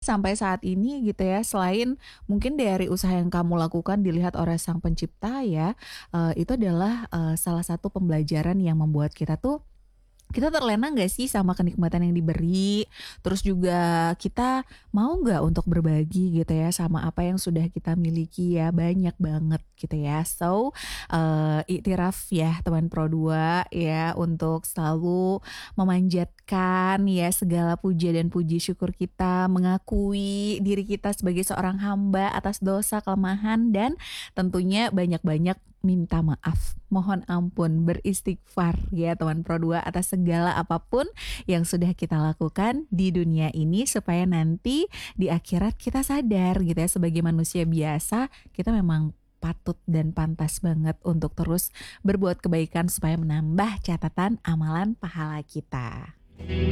sampai saat ini gitu ya, selain mungkin dari usaha yang kamu lakukan dilihat oleh Sang Pencipta ya, itu adalah, salah satu pembelajaran yang membuat kita terlena nggak sih sama kenikmatan yang diberi, terus juga kita mau nggak untuk berbagi gitu ya sama apa yang sudah kita miliki ya, banyak banget gitu ya. So, iktiraf ya teman Pro 2 ya untuk selalu memanjatkan ya segala puja dan puji syukur kita, mengakui diri kita sebagai seorang hamba atas dosa, kelemahan, dan tentunya banyak-banyak minta maaf, mohon ampun, beristighfar ya teman Pro 2 atas segala apapun yang sudah kita lakukan di dunia ini supaya nanti di akhirat kita sadar gitu ya sebagai manusia biasa kita memang patut dan pantas banget untuk terus berbuat kebaikan supaya menambah catatan amalan pahala kita.